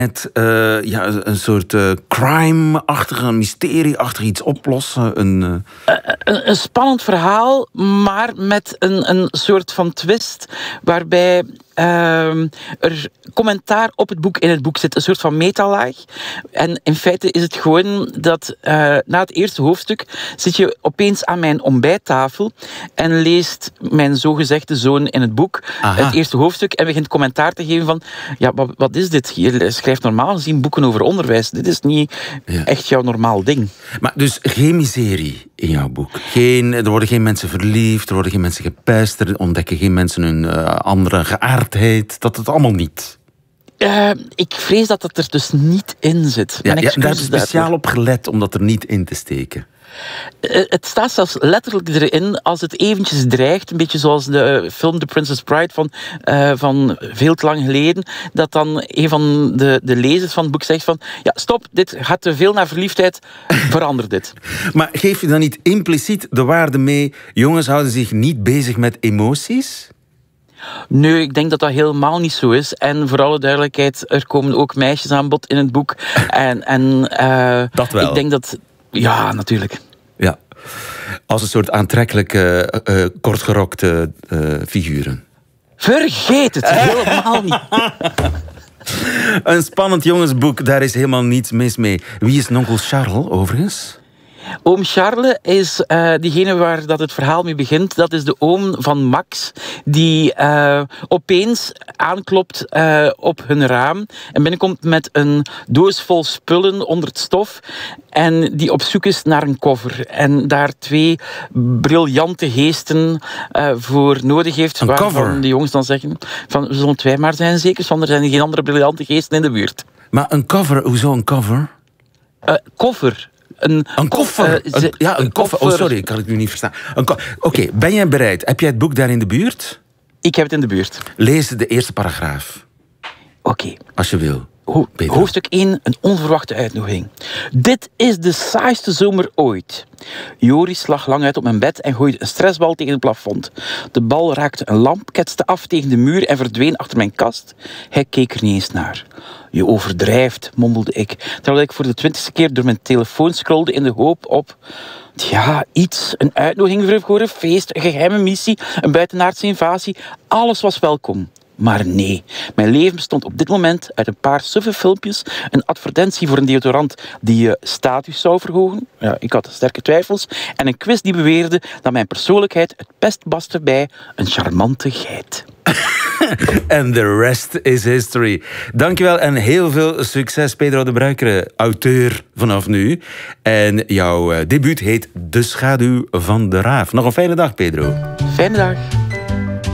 een soort crime-achtige, mysterie-achtig iets oplossen. Een spannend verhaal, maar met een soort van twist waarbij er commentaar op het boek in het boek zit. Een soort van metalaag. En in feite is het gewoon dat na het eerste hoofdstuk zit je opeens aan mijn ontbijttafel en leest mijn zogezegde zoon in het boek het eerste hoofdstuk en begint commentaar te geven van ja, wat is dit? Je schrijft normaal gezien boeken over onderwijs. Dit is niet echt jouw normaal ding. Maar dus geen miserie in jouw boek. Er worden geen mensen verliefd, er worden geen mensen gepest, er ontdekken geen mensen hun andere geaardheid. Dat het allemaal niet. Ik vrees dat het er dus niet in zit. Ja, daar heb je speciaal op gelet om dat er niet in te steken. Het staat zelfs letterlijk erin als het eventjes dreigt, een beetje zoals de film The Princess Bride van veel te lang geleden, dat dan een van de lezers van het boek zegt van ja, stop, dit gaat te veel naar verliefdheid, verander dit. Maar geef je dan niet impliciet de waarde mee, jongens houden zich niet bezig met emoties? Nee, ik denk dat dat helemaal niet zo is. En voor alle duidelijkheid, er komen ook meisjes aan bod in het boek. Dat wel. Ik denk dat... Ja, natuurlijk. Ja. Als een soort aantrekkelijke, kortgerokte figuren. Vergeet het helemaal niet. Een spannend jongensboek, daar is helemaal niets mis mee. Wie is nonkel Charles, overigens? Oom Charles is diegene waar dat het verhaal mee begint. Dat is de oom van Max, die opeens aanklopt op hun raam en binnenkomt met een doos vol spullen onder het stof en die op zoek is naar een koffer. En daar 2 briljante geesten voor nodig heeft. Een waarvan cover? de jongens dan zeggen van, zullen wij maar zijn zeker, want er zijn geen andere briljante geesten in de buurt. Maar een cover, hoezo een cover? Koffer. Een koffer? Een koffer. Oh, sorry, ik kan het nu niet verstaan. Oké, ben jij bereid? Heb jij het boek daar in de buurt? Ik heb het in de buurt. Lees de eerste paragraaf. Oké. Als je wil. Hoofdstuk 1, een onverwachte uitnodiging. Dit is de saaiste zomer ooit. Joris lag lang uit op mijn bed en gooide een stressbal tegen het plafond. De bal raakte een lamp, ketste af tegen de muur en verdween achter mijn kast. Hij keek er niet eens naar. Je overdrijft, mompelde ik, terwijl ik voor de 20e keer door mijn telefoon scrolde in de hoop op... Ja, iets. Een uitnodiging voor een feest, een geheime missie, een buitenaardse invasie. Alles was welkom. Maar nee, mijn leven bestond op dit moment uit een paar suffe filmpjes, een advertentie voor een deodorant die je status zou verhogen, ja, ik had sterke twijfels, en een quiz die beweerde dat mijn persoonlijkheid het best paste bij een charmante geit. And the rest is history. Dankjewel en heel veel succes, Pedro de Bruikere, auteur vanaf nu. En jouw debuut heet De Schaduw van de Raaf. Nog een fijne dag, Pedro. Fijne dag.